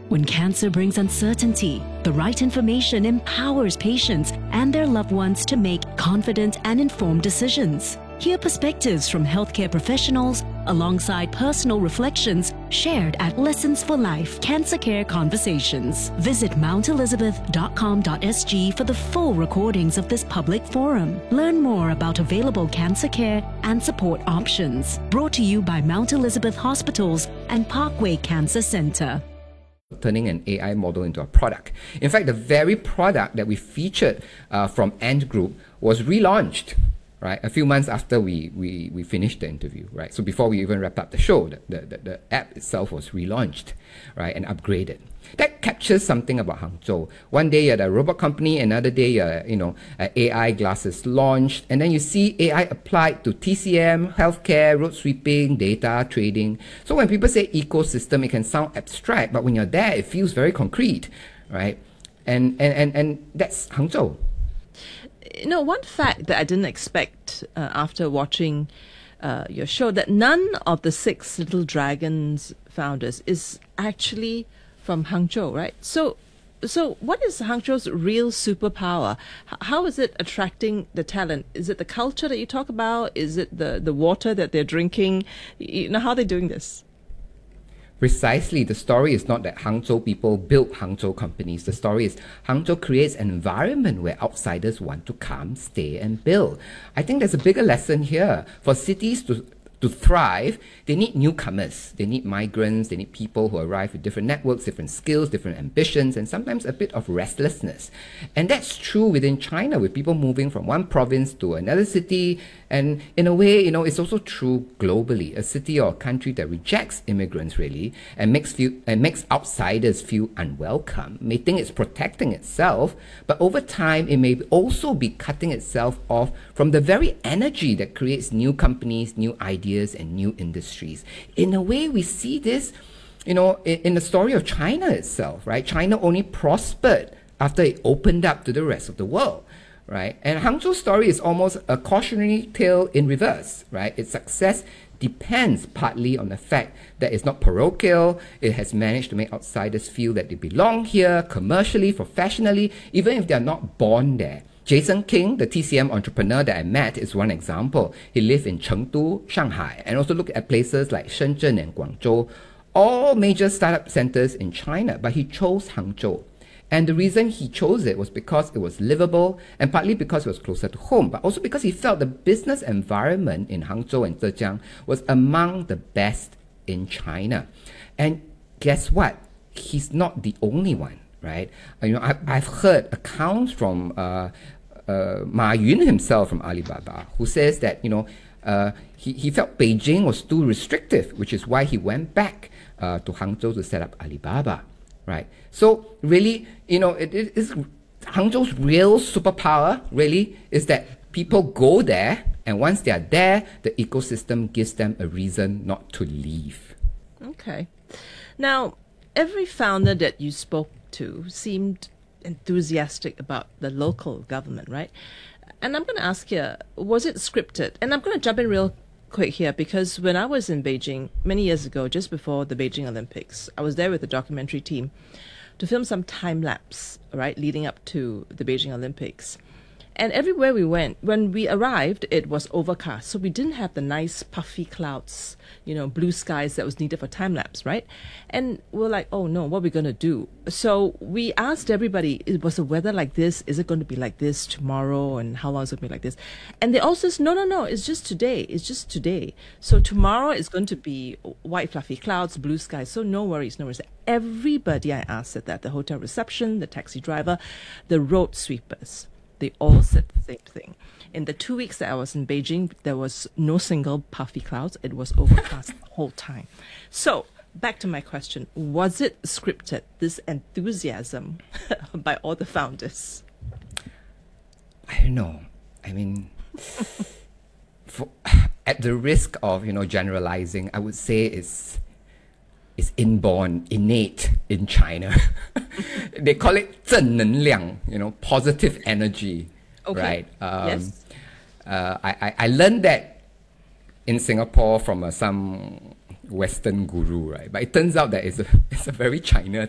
When cancer brings uncertainty, the right information empowers patients and their loved ones to make confident and informed decisions. Hear perspectives from healthcare professionals alongside personal reflections shared at Lessons for Life Cancer Care Conversations. Visit mountelizabeth.com.sg for the full recordings of this public forum. Learn more about available cancer care and support options. Brought to you by Mount Elizabeth Hospitals and Parkway Cancer Center. Turning an AI model into a product. In fact, the very product that we featured from Ant Group was relaunched, right, a few months after we finished the interview, right? So before we even wrapped up the show, the app itself was relaunched, right, and upgraded. That captures something about Hangzhou. One day you're the robot company, another day you're, AI glasses launched, and then you see AI applied to TCM, healthcare, road sweeping, data, trading. So when people say ecosystem, it can sound abstract, but when you're there, it feels very concrete, right? And that's Hangzhou. One fact that I didn't expect after watching your show, that none of the 6 Little Dragons founders is actually from Hangzhou, right? So what is Hangzhou's real superpower? How is it attracting the talent? Is it the culture that you talk about? Is it the water that they're drinking? How are they doing this? Precisely, the story is not that Hangzhou people built Hangzhou companies. The story is Hangzhou creates an environment where outsiders want to come, stay, and build. I think there's a bigger lesson here. For cities to thrive, they need newcomers, they need migrants, they need people who arrive with different networks, different skills, different ambitions, and sometimes a bit of restlessness. And that's true within China, with people moving from one province to another city. And in a way, it's also true globally. A city or a country that rejects immigrants really and makes outsiders feel unwelcome may think it's protecting itself, but over time it may also be cutting itself off from the very energy that creates new companies, new ideas, and new industries. In a way, we see this, in the story of China itself, right? China only prospered after it opened up to the rest of the world. Right? And Hangzhou's story is almost a cautionary tale in reverse, right? Its success depends partly on the fact that it's not parochial. It has managed to make outsiders feel that they belong here, commercially, professionally, even if they're not born there. Jason King, the TCM entrepreneur that I met, is one example. He lived in Chengdu, Shanghai, and also looked at places like Shenzhen and Guangzhou, all major startup centers in China, but he chose Hangzhou. And the reason he chose it was because it was livable, and partly because it was closer to home, but also because he felt the business environment in Hangzhou and Zhejiang was among the best in China. And guess what? He's not the only one, right? I've heard accounts from Ma Yun himself from Alibaba, who says that he felt Beijing was too restrictive, which is why he went back to Hangzhou to set up Alibaba. Right. So really, it is Hangzhou's real superpower really is that people go there, and once they are there, the ecosystem gives them a reason not to leave. Okay. Now, every founder that you spoke to seemed enthusiastic about the local government, right? And I'm going to ask you, was it scripted? And I'm going to jump in real quick here, because when I was in Beijing many years ago, just before the Beijing Olympics, I was there with the documentary team to film some time lapse, right, leading up to the Beijing Olympics. And everywhere we went, when we arrived, it was overcast. So we didn't have the nice puffy clouds, blue skies that was needed for time lapse, right? And we're like, oh no, what are we going to do? So we asked everybody, was the weather like this? Is it going to be like this tomorrow? And how long is it going to be like this? And they all says, no, it's just today. It's just today. So tomorrow is going to be white fluffy clouds, blue skies. So no worries. Everybody I asked said that, the hotel reception, the taxi driver, the road sweepers. They all said the same thing. In the 2 weeks that I was in Beijing, there was no single puffy clouds. It was overcast the whole time. So back to my question. Was it scripted, this enthusiasm by all the founders? I don't know. I mean, at the risk of, generalizing, I would say it's inborn, innate in China. They call it 正能量, positive energy, okay. Right? Yes. I learned that in Singapore from some Western guru, right? But it turns out that it's a very China